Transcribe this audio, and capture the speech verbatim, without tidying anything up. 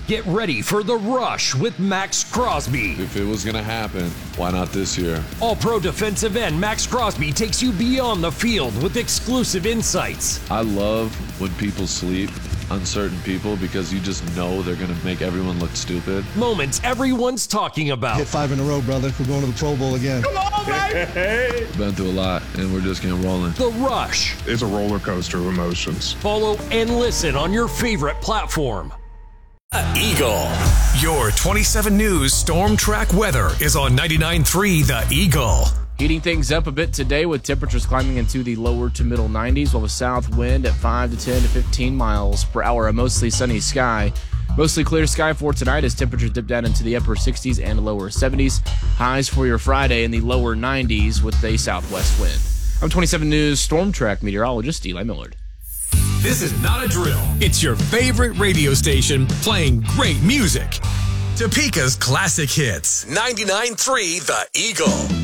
Get ready for The Rush with Max Crosby. If it was going to happen, why not this year? All-Pro defensive end Max Crosby takes you beyond the field with exclusive insights. I love when people sleep, uncertain people, because you just know they're going to make everyone look stupid. Moments everyone's talking about. Hit five in a row, brother. We're going to the Pro Bowl again. Come on, baby! Been through a lot, and we're just getting rolling. The Rush. It's a roller coaster of emotions. Follow and listen on your favorite platform. The Eagle. Your twenty-seven News Storm Track weather is on ninety-nine point three The Eagle. Heating things up a bit today with temperatures climbing into the lower to middle nineties, while a south wind at five to ten to fifteen miles per hour. A mostly sunny sky. Mostly clear sky for tonight as temperatures dip down into the upper sixties and lower seventies. Highs for your Friday in the lower nineties with a southwest wind. I'm twenty-seven News Storm Track meteorologist Eli Millard. This is not a drill. It's your favorite radio station playing great music. Topeka's classic hits. ninety-nine point three The Eagle.